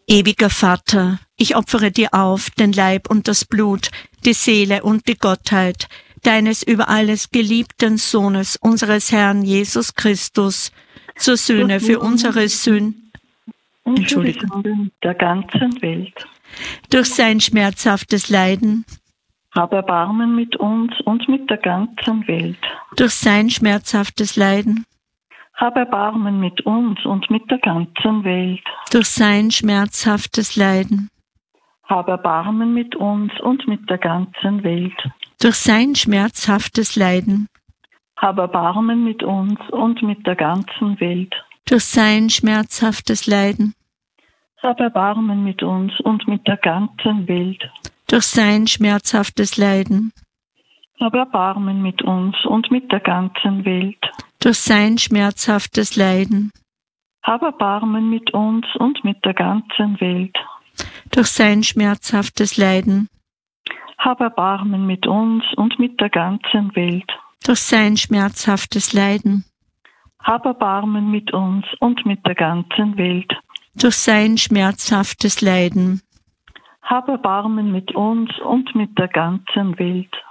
Ewiger Vater, ich opfere dir auf den Leib und das Blut, die Seele und die Gottheit deines über alles geliebten Sohnes, unseres Herrn Jesus Christus, zur Sühne für unsere Sünden und für die Sünden der ganzen Welt. Durch sein schmerzhaftes Leiden, Hab Erbarmen mit uns und mit der ganzen Welt. durch sein schmerzhaftes Leiden, Hab Erbarmen mit uns und mit der ganzen Welt. durch sein schmerzhaftes Leiden, Hab Erbarmen mit uns und mit der ganzen Welt. durch sein schmerzhaftes Leiden, Hab Erbarmen mit uns und mit der ganzen Welt. durch sein schmerzhaftes Leiden, Hab Erbarmen mit uns und mit der ganzen Welt. durch sein schmerzhaftes Leiden, Hab Erbarmen mit uns und mit der ganzen Welt. durch sein schmerzhaftes Leiden, Hab Erbarmen mit uns und mit der ganzen Welt. durch sein schmerzhaftes Leiden, Hab Erbarmen mit uns und mit der ganzen Welt. durch sein schmerzhaftes Leiden, Hab Erbarmen mit uns und mit der ganzen Welt. durch sein schmerzhaftes Leiden, Hab Erbarmen mit uns und mit der ganzen Welt.